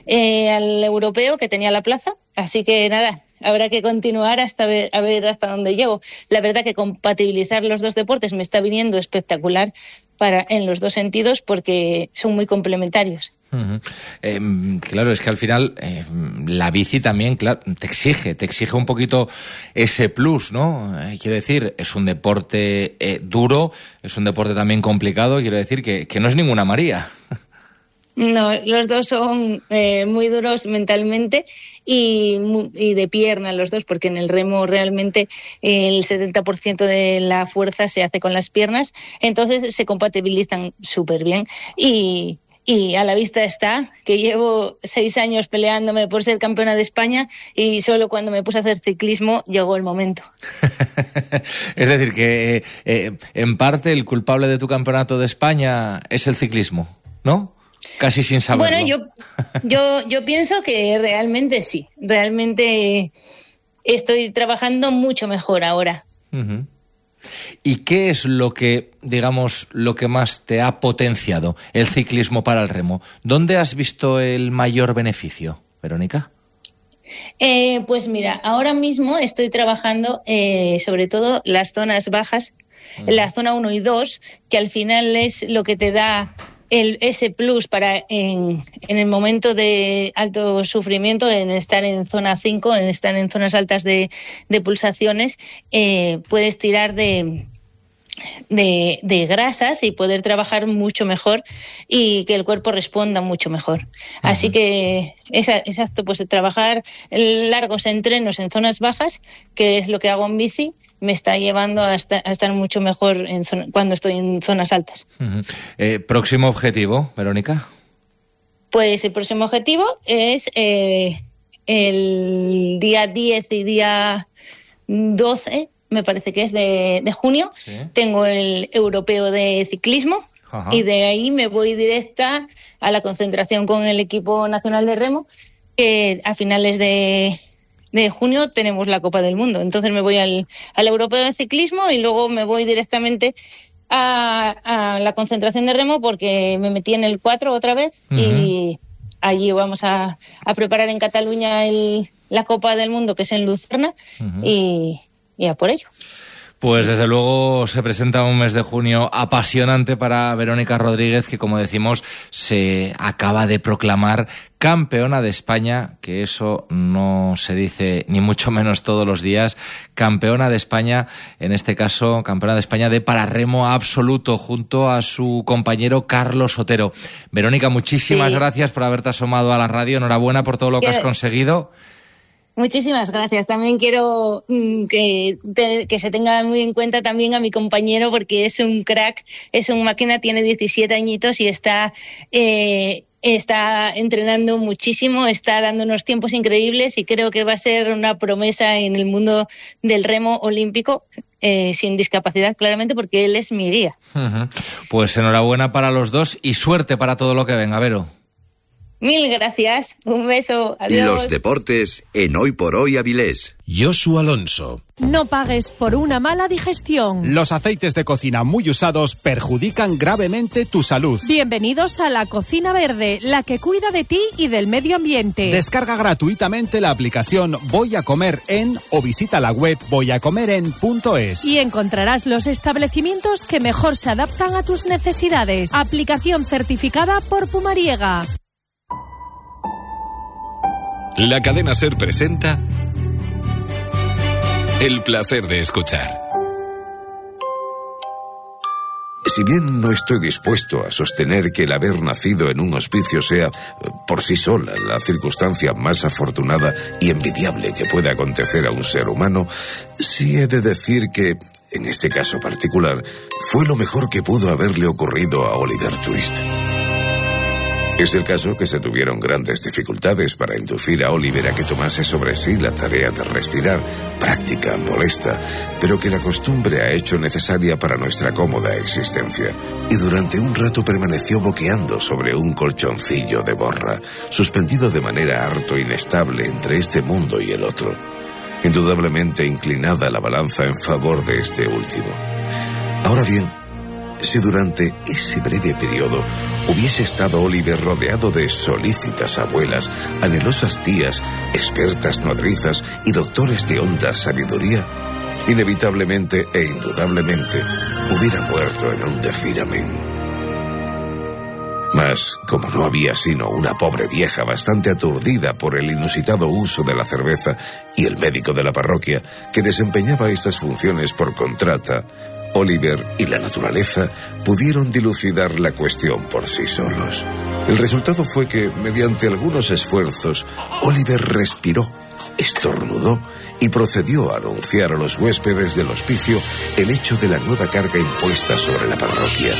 al europeo, que tenía la plaza, así que nada, habrá que continuar hasta ver hasta dónde llego. La verdad que compatibilizar los dos deportes me está viniendo espectacular en los dos sentidos, porque son muy complementarios. Claro, es que al final la bici también, claro, te exige un poquito ese plus, ¿no? Quiero decir, es un deporte duro, es un deporte también complicado, quiero decir que no es ninguna María. No, los dos son muy duros mentalmente y de pierna los dos, porque en el remo realmente el 70% de la fuerza se hace con las piernas, entonces se compatibilizan súper bien y a la vista está que llevo 6 años peleándome por ser campeona de España y solo cuando me puse a hacer ciclismo llegó el momento. Es decir, que en parte el culpable de tu campeonato de España es el ciclismo, ¿no? Casi sin saberlo. Bueno, yo pienso que realmente sí. Realmente estoy trabajando mucho mejor ahora. Uh-huh. ¿Y qué es lo que más te ha potenciado el ciclismo para el remo? ¿Dónde has visto el mayor beneficio, Verónica? Pues mira, ahora mismo estoy trabajando sobre todo las zonas bajas, la zona 1 y 2, que al final es lo que te da ese plus para en el momento de alto sufrimiento, en estar en zona 5, en estar en zonas altas de pulsaciones, puedes tirar de grasas y poder trabajar mucho mejor y que el cuerpo responda mucho mejor. Uh-huh. Así que, exacto, pues trabajar largos entrenos en zonas bajas, que es lo que hago en bici, me está llevando a estar mucho mejor cuando estoy en zonas altas. Uh-huh. ¿Próximo objetivo, Verónica? Pues el próximo objetivo es el día 10 y día 12, me parece que es de junio, ¿sí? Tengo el europeo de ciclismo. Ajá. Y de ahí me voy directa a la concentración con el equipo nacional de remo, que a finales de junio tenemos la Copa del Mundo. Entonces me voy al europeo de ciclismo y luego me voy directamente a la concentración de remo, porque me metí en el 4 otra vez. Uh-huh. Y allí vamos a preparar en Cataluña la Copa del Mundo, que es en Lucerna. Uh-huh. Y a por ello. Pues desde luego se presenta un mes de junio apasionante para Verónica Rodríguez, que como decimos se acaba de proclamar campeona de España, que eso no se dice ni mucho menos todos los días. Campeona de España, en este caso campeona de España de pararremo absoluto, junto a su compañero Carlos Otero. Verónica, muchísimas gracias por haberte asomado a la radio. Enhorabuena por todo lo que has conseguido. Muchísimas gracias. También quiero que se tenga muy en cuenta también a mi compañero, porque es un crack, es un máquina, tiene 17 añitos y está entrenando muchísimo, está dando unos tiempos increíbles y creo que va a ser una promesa en el mundo del remo olímpico, sin discapacidad, claramente, porque él es mi guía. Uh-huh. Pues enhorabuena para los dos y suerte para todo lo que venga, Vero. Mil gracias, un beso, adiós. Los deportes en Hoy por Hoy Avilés. Josu Alonso. No pagues por una mala digestión. Los aceites de cocina muy usados perjudican gravemente tu salud. Bienvenidos a la Cocina Verde, la que cuida de ti y del medio ambiente. Descarga gratuitamente la aplicación Voy a Comer En o visita la web voyacomeren.es. Y encontrarás los establecimientos que mejor se adaptan a tus necesidades. Aplicación certificada por Pumariega. La cadena SER presenta El placer de escuchar. Si bien no estoy dispuesto a sostener que el haber nacido en un hospicio sea por sí sola la circunstancia más afortunada y envidiable que pueda acontecer a un ser humano, sí he de decir que, en este caso particular, fue lo mejor que pudo haberle ocurrido a Oliver Twist. Es el caso que se tuvieron grandes dificultades para inducir a Oliver a que tomase sobre sí la tarea de respirar, práctica, molesta, pero que la costumbre ha hecho necesaria para nuestra cómoda existencia. Y durante un rato permaneció boqueando sobre un colchoncillo de borra, suspendido de manera harto inestable entre este mundo y el otro. Indudablemente inclinada la balanza en favor de este último. Ahora bien, si durante ese breve periodo hubiese estado Oliver rodeado de solícitas abuelas, anhelosas tías, expertas nodrizas y doctores de honda sabiduría, inevitablemente e indudablemente hubiera muerto en un deciramen. Mas, como no había sino una pobre vieja bastante aturdida por el inusitado uso de la cerveza y el médico de la parroquia, que desempeñaba estas funciones por contrata, Oliver y la naturaleza pudieron dilucidar la cuestión por sí solos. El resultado fue que, mediante algunos esfuerzos, Oliver respiró, estornudó y procedió a anunciar a los huéspedes del hospicio el hecho de la nueva carga impuesta sobre la parroquia.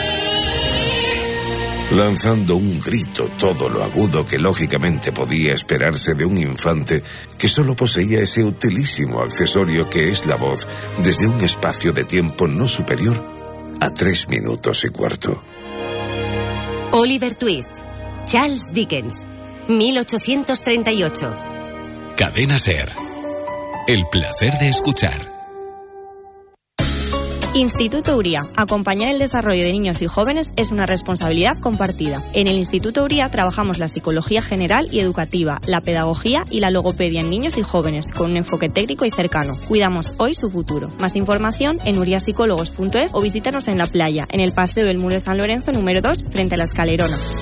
Lanzando un grito todo lo agudo que lógicamente podía esperarse de un infante que solo poseía ese utilísimo accesorio que es la voz desde un espacio de tiempo no superior a 3 minutos y cuarto. Oliver Twist, Charles Dickens, 1838. Cadena SER. El placer de escuchar. Instituto Uría. Acompañar el desarrollo de niños y jóvenes es una responsabilidad compartida. En el Instituto Uría trabajamos la psicología general y educativa, la pedagogía y la logopedia en niños y jóvenes, con un enfoque técnico y cercano. Cuidamos hoy su futuro. Más información en uriapsicólogos.es o visítanos en la playa, en el Paseo del Muro de San Lorenzo número 2, frente a la Escalerona.